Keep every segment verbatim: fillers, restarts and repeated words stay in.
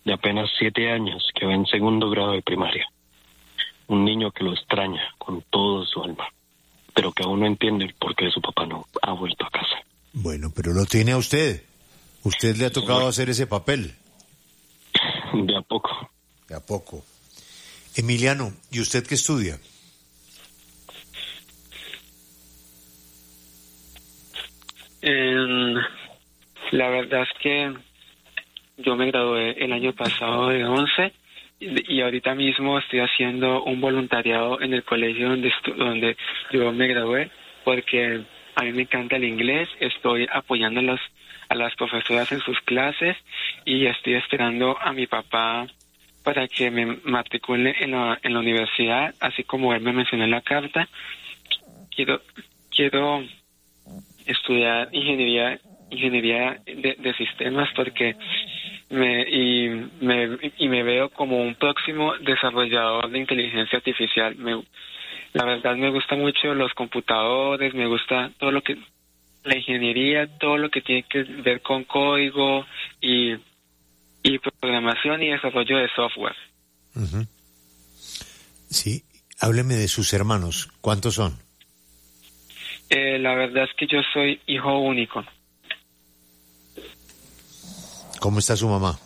de apenas siete años que va en segundo grado de primaria. Un niño que lo extraña con todo su alma, pero que aún no entiende el por qué su papá no ha vuelto a casa. Bueno, pero lo tiene a usted. Usted le ha tocado sí, hacer ese papel. De a poco. De a poco. Emiliano, ¿y usted qué estudia? Eh, la verdad es que yo me gradué el año pasado de once y, y ahorita mismo estoy haciendo un voluntariado en el colegio donde, estu- donde yo me gradué, porque a mí me encanta el inglés. Estoy apoyando a, los, a las profesoras en sus clases y estoy esperando a mi papá para que me matricule en la, en la universidad, así como él me mencionó en la carta. Quiero, quiero estudiar ingeniería ingeniería de, de sistemas porque me y me y me veo como un próximo desarrollador de inteligencia artificial. Me, la verdad me gusta mucho los computadores, me gusta todo lo que la ingeniería, todo lo que tiene que ver con código y y programación y desarrollo de software. Uh-huh. Sí, hábleme de sus hermanos. ¿Cuántos son? Eh, la verdad es que yo soy hijo único. ¿Cómo está su mamá?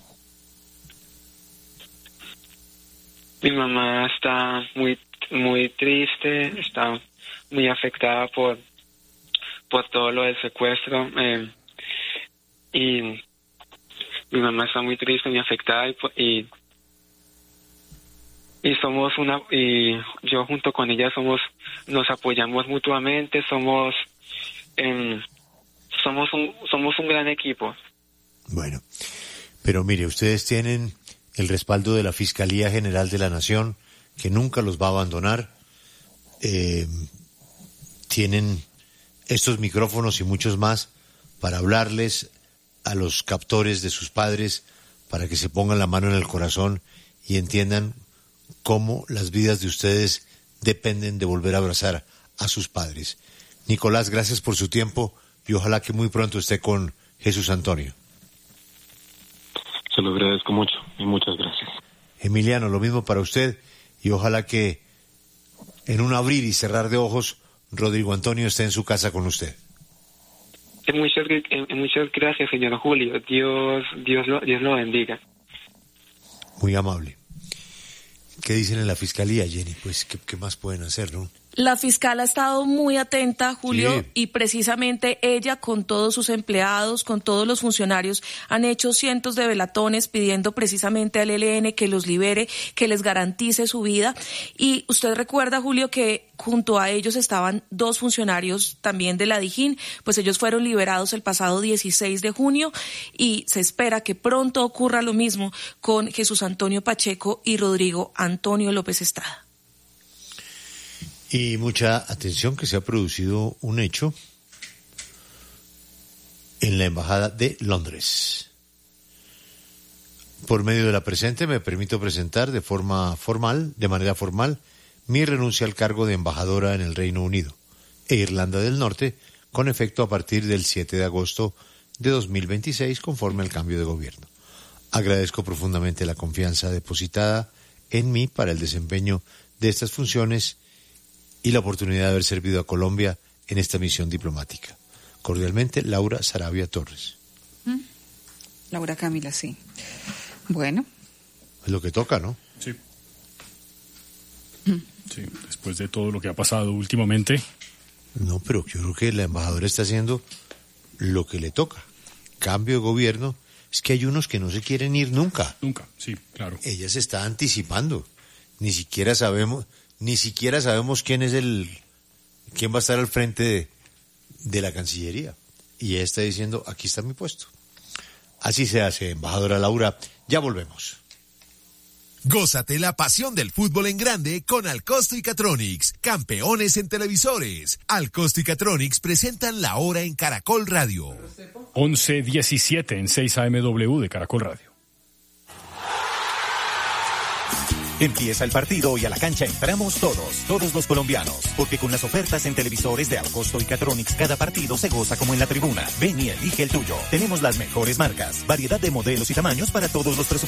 Mi mamá está muy muy triste, está muy afectada por por todo lo del secuestro eh, y mi mamá está muy triste, muy afectada y y, y somos una y yo junto con ella somos nos apoyamos mutuamente, somos eh, somos un somos un gran equipo. Bueno, pero mire, ustedes tienen el respaldo de la Fiscalía General de la Nación, que nunca los va a abandonar. Eh, tienen estos micrófonos y muchos más para hablarles a los captores de sus padres, para que se pongan la mano en el corazón y entiendan cómo las vidas de ustedes dependen de volver a abrazar a sus padres. Nicolás, gracias por su tiempo y ojalá que muy pronto esté con Jesús Antonio. Se lo agradezco mucho y muchas gracias. Emiliano, lo mismo para usted y ojalá que en un abrir y cerrar de ojos Rodrigo Antonio esté en su casa con usted. Muchas, muchas gracias, señor Julio. Dios, Dios lo, Dios lo bendiga. Muy amable. ¿Qué dicen en la Fiscalía, Jenny? Pues, ¿qué, qué más pueden hacer, no? La fiscal ha estado muy atenta, Julio, sí. Y precisamente ella con todos sus empleados, con todos los funcionarios, han hecho cientos de velatones pidiendo precisamente al E L N que los libere, que les garantice su vida. Y usted recuerda, Julio, que junto a ellos estaban dos funcionarios también de la Dijín, pues ellos fueron liberados el pasado dieciséis de junio y se espera que pronto ocurra lo mismo con Jesús Antonio Pacheco y Rodrigo Antonio López Estrada. Y mucha atención que se ha producido un hecho en la Embajada de Londres. Por medio de la presente me permito presentar de forma formal, de manera formal, mi renuncia al cargo de embajadora en el Reino Unido e Irlanda del Norte, con efecto a partir del siete de agosto de dos mil veintiséis, conforme al cambio de gobierno. Agradezco profundamente la confianza depositada en mí para el desempeño de estas funciones y la oportunidad de haber servido a Colombia en esta misión diplomática. Cordialmente, Laura Sarabia Torres. ¿Mm? Laura Camila, sí. Bueno. Es lo que toca, ¿no? Sí. ¿Mm? Sí, después de todo lo que ha pasado últimamente. No, pero yo creo que la embajadora está haciendo lo que le toca. Cambio de gobierno. Es que hay unos que no se quieren ir nunca. Nunca, sí, claro. Ella se está anticipando. Ni siquiera sabemos... Ni siquiera sabemos quién es el, quién va a estar al frente de, de la Cancillería. Y ella está diciendo, aquí está mi puesto. Así se hace, embajadora Laura. Ya volvemos. Gózate la pasión del fútbol en grande con Alcosto y Catronics, campeones en televisores. Alcosto y Catronics presentan la hora en Caracol Radio. once diecisiete en seis A M W de Caracol Radio. Empieza el partido y a la cancha entramos todos, todos los colombianos, porque con las ofertas en televisores de Alcosto y Catronics cada partido se goza como en la tribuna. Ven y elige el tuyo. Tenemos las mejores marcas, variedad de modelos y tamaños para todos los presupuestos.